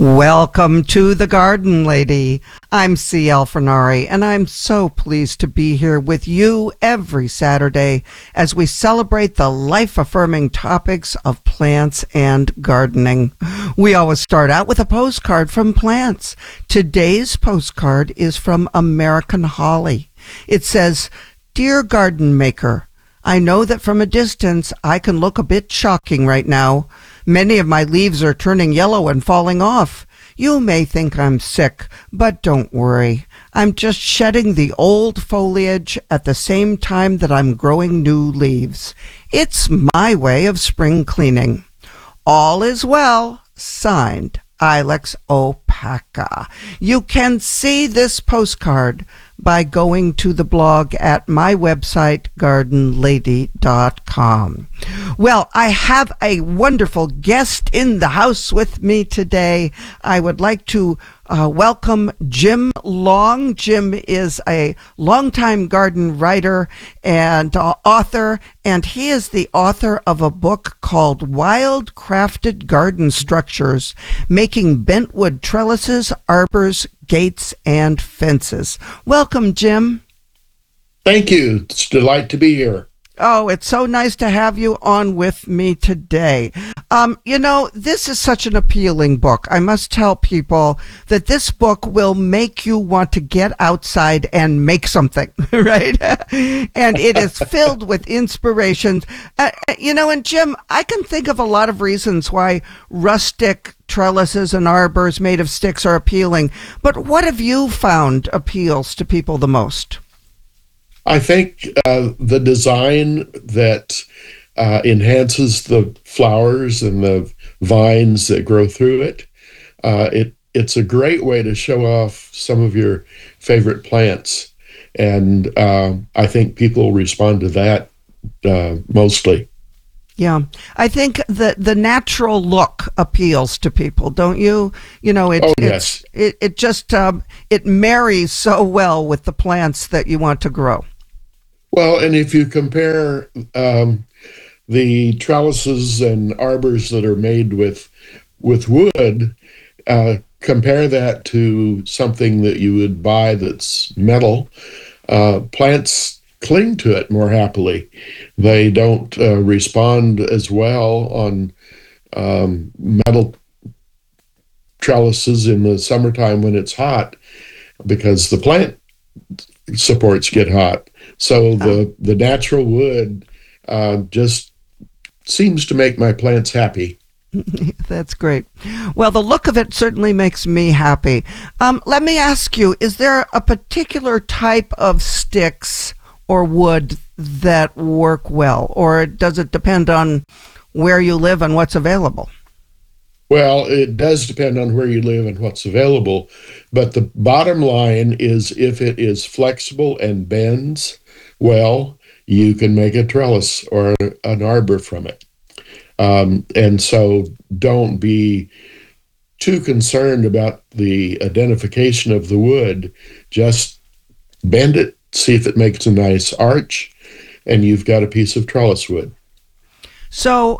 Welcome to the Garden Lady. I'm C.L. Fernari, and I'm so pleased to be here with you every Saturday as we celebrate the life-affirming topics of plants and gardening. We always start out with a postcard from plants. Today's postcard is from American Holly. It says, "Dear Garden Maker, I know that from a distance I can look a bit shocking right now. Many of my leaves are turning yellow and falling off. You may think I'm sick, but don't worry. I'm just shedding the old foliage at the same time that I'm growing new leaves. It's my way of spring cleaning. All is well." Signed, Ilex Opaca. You can see this postcard by going to the blog at my website, gardenlady.com. Well, I have a wonderful guest in the house with me today. I would like to welcome Jim Long. Jim is a longtime garden writer and author, and he is the author of a book called Wild Crafted Garden Structures, Making Bentwood Trellises, Arbors, Gates, and Fences. Welcome, Jim. Thank you. It's a delight to be here. Oh, it's so nice to have you on with me today. This is such an appealing book. I must tell people that this book will make you want to get outside and make something, right? And it is filled with inspirations. And Jim, I can think of a lot of reasons why rustic trellises and arbors made of sticks are appealing. But what have you found appeals to people the most? I think the design that enhances the flowers and the vines that grow through it. It's a great way to show off some of your favorite plants. And I think people respond to that mostly. Yeah, I think the natural look appeals to people, don't you? Yes. It marries so well with the plants that you want to grow. Well, and if you compare the trellises and arbors that are made with wood, compare that to something that you would buy that's metal, plants cling to it more happily. They don't respond as well on metal trellises in the summertime when it's hot because the plant supports get hot. So the natural wood just seems to make my plants happy. That's great. Well, the look of it certainly makes me happy. Let me ask you, is there a particular type of sticks or wood that work well, or does it depend on where you live and what's available? Well, it does depend on where you live and what's available, but the bottom line is if it is flexible and bends well, you can make a trellis or an arbor from it. And so don't be too concerned about the identification of the wood. Just bend it, see if it makes a nice arch, and you've got a piece of trellis wood. So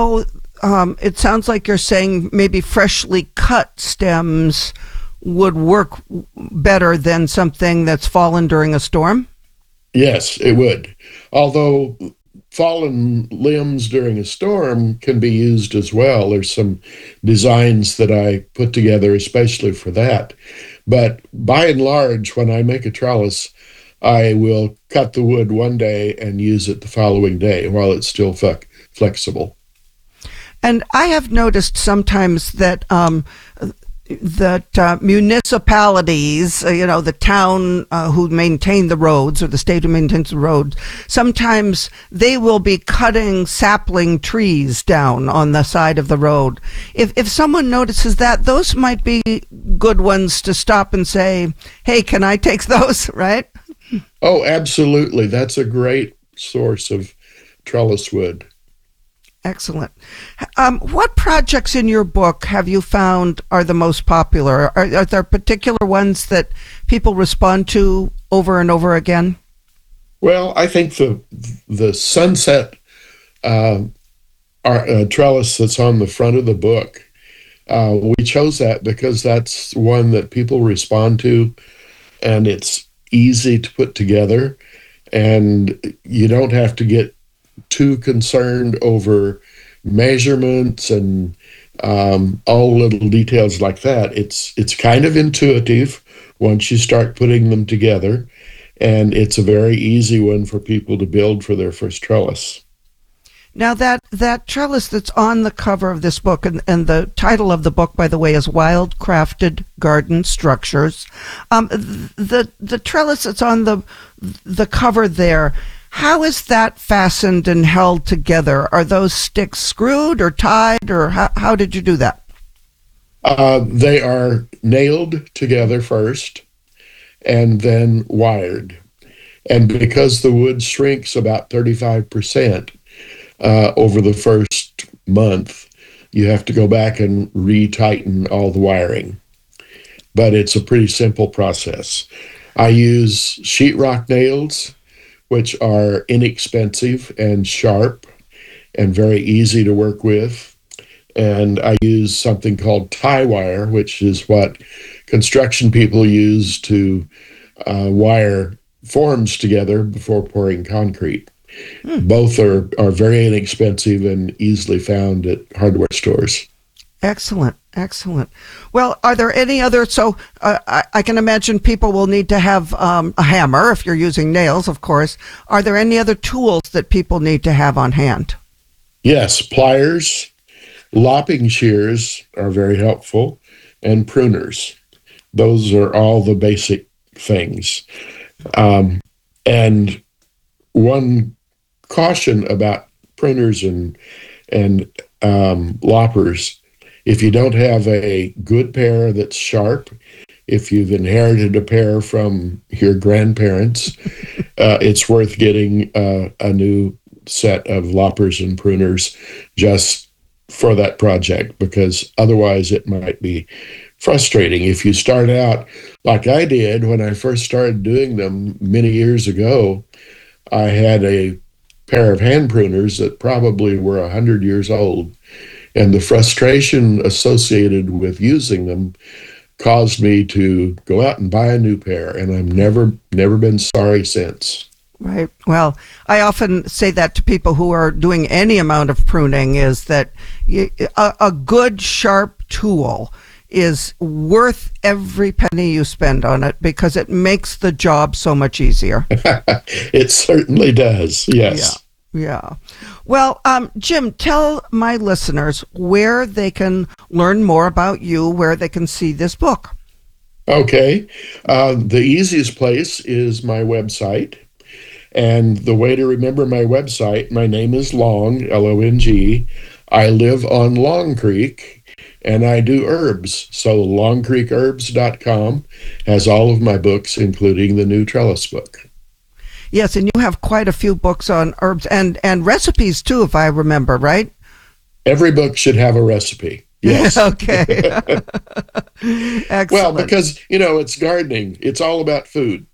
it sounds like you're saying maybe freshly cut stems would work better than something that's fallen during a storm? Yes, it would. Although fallen limbs during a storm can be used as well. There's some designs that I put together especially for that. But by and large, when I make a trellis, I will cut the wood one day and use it the following day while it's still flexible. And I have noticed sometimes that municipalities, the town who maintain the roads or the state who maintains the roads, sometimes they will be cutting sapling trees down on the side of the road. If someone notices that, those might be good ones to stop and say, hey, can I take those, right? Oh, absolutely. That's a great source of trellis wood. Excellent. What projects in your book have you found are the most popular? Are there particular ones that people respond to over and over again? Well, I think the sunset trellis that's on the front of the book We chose that because that's one that people respond to, and it's easy to put together, and you don't have to get too concerned over measurements and all little details like that. It's kind of intuitive once you start putting them together, and it's a very easy one for people to build for their first trellis. Now that trellis that's on the cover of this book, and the title of the book, by the way, is Wild Crafted Garden Structures. The trellis that's on the cover there, how is that fastened and held together? Are those sticks screwed or tied, or how did you do that? They are nailed together first and then wired. And because the wood shrinks about 35%, over the first month, you have to go back and retighten all the wiring. But it's a pretty simple process. I use sheetrock nails, which are inexpensive and sharp and very easy to work with. And I use something called tie wire, which is what construction people use to wire forms together before pouring concrete. Both are very inexpensive and easily found at hardware stores. Excellent, excellent. Well, are there any other, so I can imagine people will need to have a hammer if you're using nails, of course. Are there any other tools that people need to have on hand? Yes, pliers, lopping shears are very helpful, and pruners. Those are all the basic things. And one caution about pruners and loppers: if you don't have a good pair that's sharp, if you've inherited a pair from your grandparents, it's worth getting a new set of loppers and pruners just for that project, because otherwise it might be frustrating. If you start out like I did when I first started doing them many years ago, I had a pair of hand pruners that probably were 100 years old, and the frustration associated with using them caused me to go out and buy a new pair, and I've never been sorry since. Right. Well, I often say that to people who are doing any amount of pruning, is that a good sharp tool is worth every penny you spend on it, because it makes the job so much easier. It certainly does. Yes. Yeah. Well, Jim, tell my listeners where they can learn more about you, where they can see this book. Okay. The easiest place is my website. And the way to remember my website, my name is Long, Long. I live on Long Creek, and I do herbs. So longcreekherbs.com has all of my books, including the new trellis book. Yes, and you have quite a few books on herbs and recipes too, if I remember, right? Every book should have a recipe. Yes. Okay. Excellent. Well, because, it's gardening. It's all about food.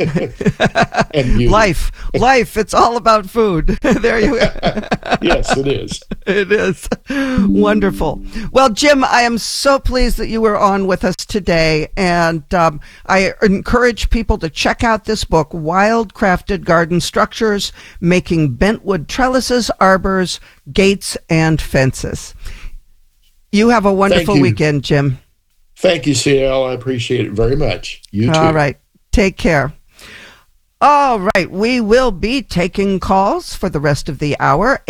And beauty. Life. It's all about food. There you go. Yes, it is. It is. Wonderful. Well, Jim, I am so pleased that you were on with us today. And I encourage people to check out this book, Wild Crafted Garden Structures, Making Bentwood Trellises, Arbors, Gates, and Fences. You have a wonderful weekend, Jim. Thank you, CL. I appreciate it very much. You too. All right. Take care. All right. We will be taking calls for the rest of the hour.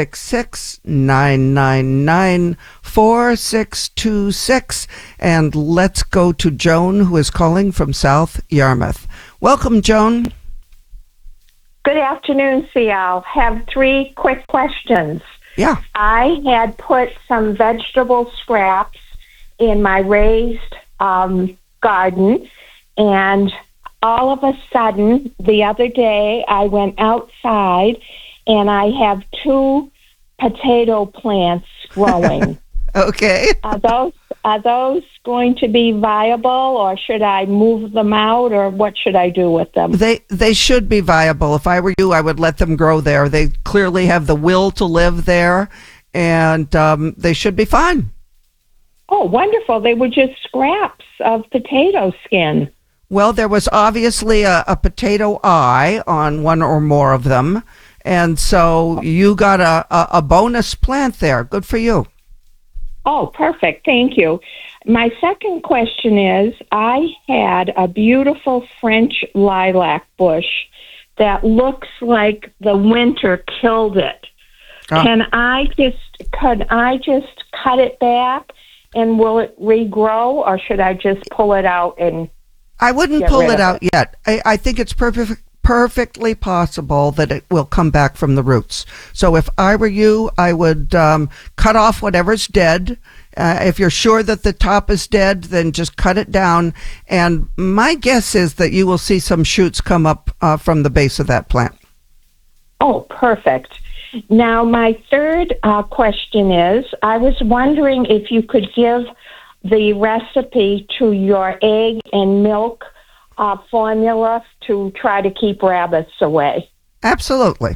866-999-4626. And let's go to Joan, who is calling from South Yarmouth. Welcome, Joan. Good afternoon, CL. Have 3 quick questions. Yeah. I had put some vegetable scraps in my raised garden, and all of a sudden, the other day, I went outside, and I have 2 potato plants growing. Okay. Are those going to be viable, or should I move them out, or what should I do with them? They should be viable. If I were you, I would let them grow there. They clearly have the will to live there, and they should be fine. Oh, wonderful. They were just scraps of potato skin. Well, there was obviously a potato eye on one or more of them, and so you got a bonus plant there. Good for you. Oh, perfect. Thank you. My second question is, I had a beautiful French lilac bush that looks like the winter killed it. Oh. Could I just cut it back, and will it regrow, or should I just pull it out and I wouldn't get pull rid it of out yet. I think it's perfectly possible that it will come back from the roots. So if I were you, I would cut off whatever's dead. If you're sure that the top is dead, then just cut it down. And my guess is that you will see some shoots come up from the base of that plant. Oh, perfect. Now, my third question is, I was wondering if you could give the recipe to your egg and milk formula to try to keep rabbits away. Absolutely.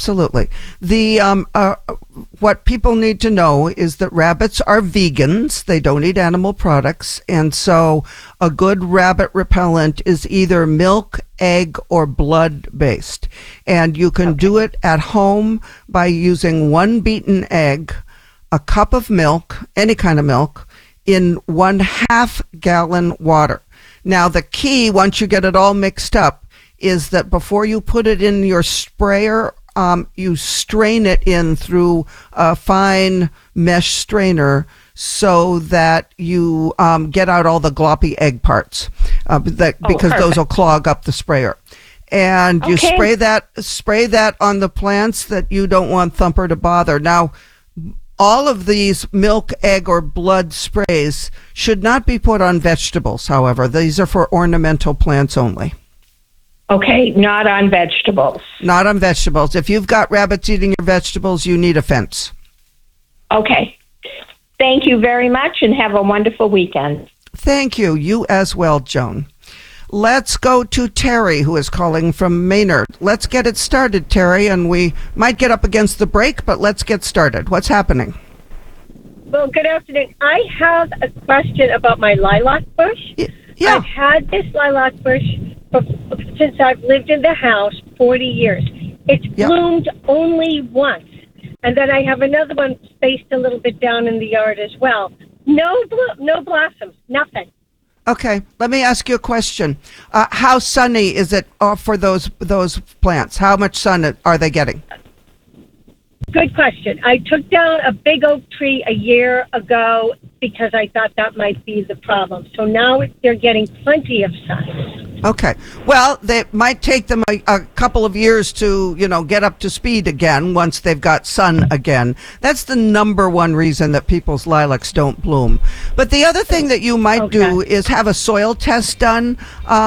The what people need to know is that rabbits are vegans. They don't eat animal products, and so a good rabbit repellent is either milk, egg, or blood based. And you can do it at home by using 1 beaten egg, a cup of milk, any kind of milk, in 1/2 gallon water. Now the key, once you get it all mixed up, is that before you put it in your sprayer, you strain it in through a fine mesh strainer so that you get out all the gloppy egg parts, because those will clog up the sprayer. And you spray that on the plants that you don't want Thumper to bother. Now, all of these milk, egg, or blood sprays should not be put on vegetables, however. These are for ornamental plants only. Okay, not on vegetables. Not on vegetables. If you've got rabbits eating your vegetables, you need a fence. Okay. Thank you very much, and have a wonderful weekend. Thank you. You as well, Joan. Let's go to Terry, who is calling from Maynard. Let's get it started, Terry, and we might get up against the break, but let's get started. What's happening? Well, good afternoon. I have a question about my lilac bush. Yeah. I've had this lilac bush since I've lived in the house 40 years. It's bloomed only once. And then I have another one spaced a little bit down in the yard as well. No blossoms, nothing. Okay, let me ask you a question. How sunny is it for those plants? How much sun are they getting? Good question. I took down a big oak tree a year ago because I thought that might be the problem. So now they're getting plenty of sun. Okay. Well, they might take them a couple of years to, get up to speed again once they've got sun again. That's the number one reason that people's lilacs don't bloom. But the other thing that you might do is have a soil test done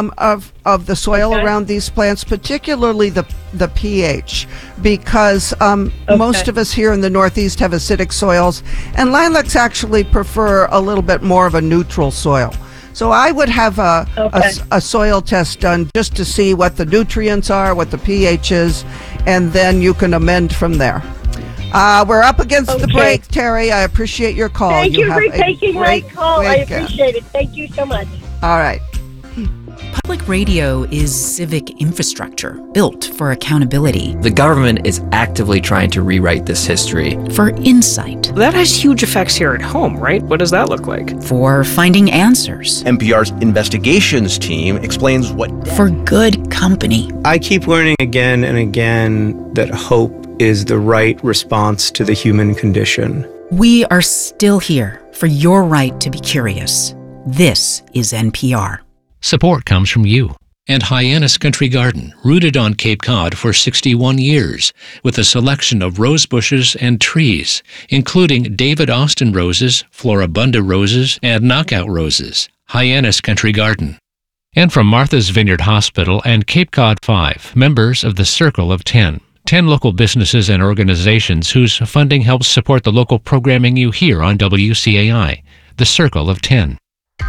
of the soil around these plants, particularly the pH, because most of us here in the Northeast have acidic soils, and lilacs actually prefer a little bit more of a neutral soil. So I would have a soil test done just to see what the nutrients are, what the pH is, and then you can amend from there. We're up against the break, Terry. I appreciate your call. Thank you for taking my call. I appreciate it. Thank you so much. All right. Public radio is civic infrastructure built for accountability. The government is actively trying to rewrite this history. For insight. That has huge effects here at home, right? What does that look like? For finding answers. NPR's investigations team explains what... For good company. I keep learning again and again that hope is the right response to the human condition. We are still here for your right to be curious. This is NPR. Support comes from you and Hyannis Country Garden, rooted on Cape Cod for 61 years, with a selection of rose bushes and trees, including David Austin roses, Floribunda roses, and knockout roses. Hyannis Country Garden. And from Martha's Vineyard Hospital and Cape Cod 5, members of the Circle of 10. 10 local businesses and organizations whose funding helps support the local programming you hear on WCAI. The Circle of 10.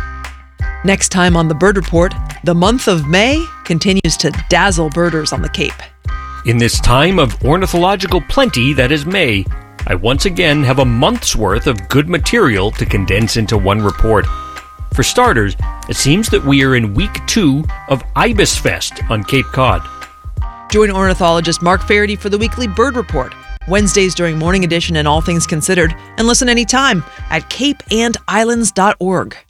Next time on the Bird Report, the month of May continues to dazzle birders on the Cape. In this time of ornithological plenty that is May, I once again have a month's worth of good material to condense into one report. For starters, it seems that we are in week 2 of Ibis Fest on Cape Cod. Join ornithologist Mark Faraday for the weekly Bird Report, Wednesdays during Morning Edition and All Things Considered, and listen anytime at capeandislands.org.